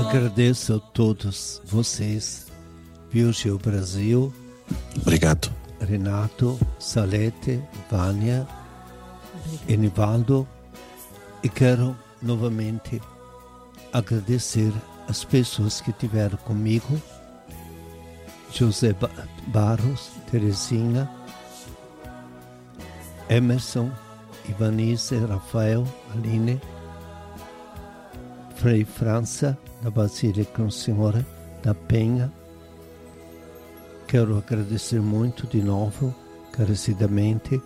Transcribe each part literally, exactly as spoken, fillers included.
Agradeço a todos vocês, Virgil Brasil. Obrigado. Renato, Salete, Vânia, Enivaldo. E quero novamente agradecer as pessoas que estiveram comigo. José Barros, Terezinha, Emerson, Ivanice, Rafael, Aline, Frei França, da Basílica Nossa Senhora da Penha. Quero agradecer muito de novo, carecidamente,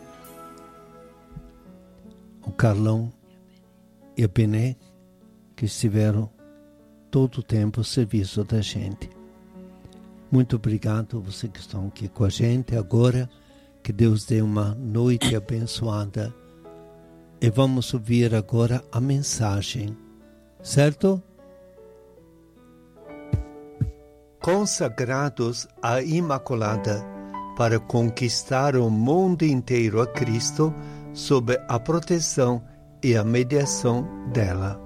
o Carlão e a Bené, que estiveram todo o tempo ao serviço da gente. Muito obrigado a vocês que estão aqui com a gente agora. Que Deus dê uma noite abençoada. E vamos ouvir agora a mensagem. Certo? Consagrados à Imaculada para conquistar o mundo inteiro a Cristo sob a proteção e a mediação dela.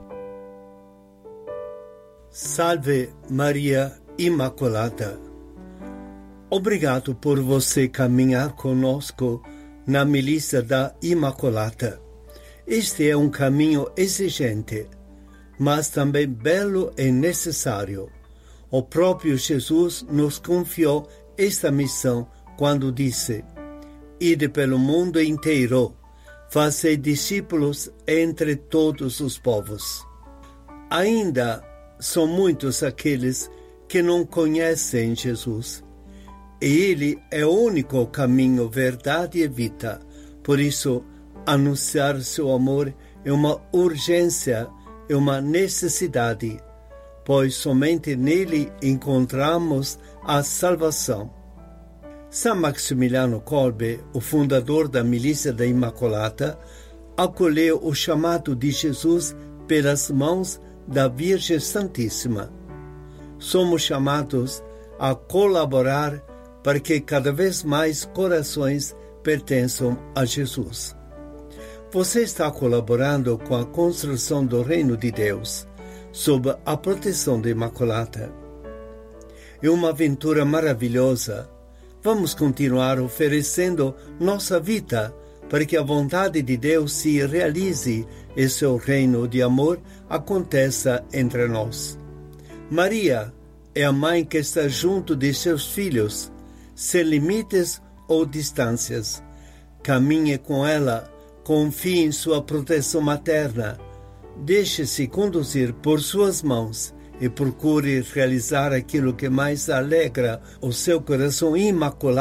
Salve Maria Imaculada. Obrigado por você caminhar conosco na milícia da Imaculada. Este é um caminho exigente, mas também belo e necessário. O próprio Jesus nos confiou esta missão quando disse: Ide pelo mundo inteiro, fazei discípulos entre todos os povos. Ainda são muitos aqueles que não conhecem Jesus. E Ele é o único caminho, verdade e vida. Por isso, anunciar seu amor é uma urgência, é uma necessidade, pois somente nele encontramos a salvação. São Maximiliano Kolbe, o fundador da Milícia da Imaculada, acolheu o chamado de Jesus pelas mãos da Virgem Santíssima. Somos chamados a colaborar para que cada vez mais corações pertençam a Jesus. Você está colaborando com a construção do Reino de Deus, sob a proteção da Imaculada. É uma aventura maravilhosa. Vamos continuar oferecendo nossa vida para que a vontade de Deus se realize e seu reino de amor aconteça entre nós. Maria é a mãe que está junto de seus filhos, sem limites ou distâncias. Caminhe com ela, confie em sua proteção materna, deixe-se conduzir por suas mãos e procure realizar aquilo que mais alegra o seu coração imaculado